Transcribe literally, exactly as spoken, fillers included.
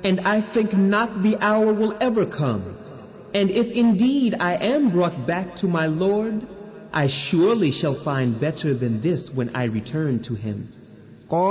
and I think not the hour will ever come. And if indeed I am brought back to my Lord, I surely shall find better than this when I return to him.